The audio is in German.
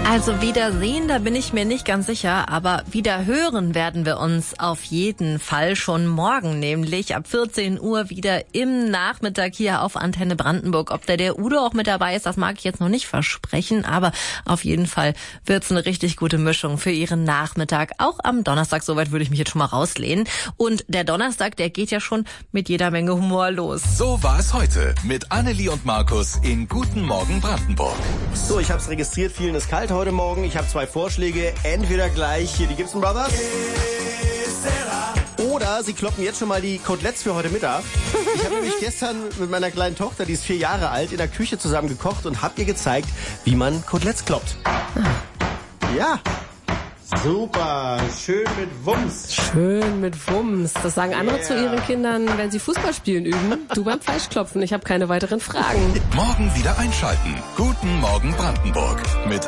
Also wiedersehen, da bin ich mir nicht ganz sicher, aber wieder hören werden wir uns auf jeden Fall schon morgen, nämlich ab 14 Uhr wieder im Nachmittag hier auf Antenne Brandenburg. Ob der Udo auch mit dabei ist, das mag ich jetzt noch nicht versprechen, aber auf jeden Fall wird's eine richtig gute Mischung für Ihren Nachmittag. Auch am Donnerstag, soweit würde ich mich jetzt schon mal rauslehnen. Und der Donnerstag, der geht ja schon mit jeder Menge Humor los. So war es heute mit Annelie und Markus in Guten Morgen Brandenburg. So, ich habe es registriert, vielen ist kalt heute Morgen. Ich habe 2 Vorschläge, entweder gleich hier die Gibson Brothers oder Sie kloppen jetzt schon mal die Koteletts für heute Mittag. Ich habe nämlich gestern mit meiner kleinen Tochter, die ist 4 Jahre alt, in der Küche zusammen gekocht und habe ihr gezeigt, wie man Koteletts kloppt. Ja. Super, schön mit Wumms. Schön mit Wumms. Das sagen andere zu ihren Kindern, wenn sie Fußball spielen üben. Du beim Fleischklopfen. Ich habe keine weiteren Fragen. Morgen wieder einschalten. Guten Morgen Brandenburg mit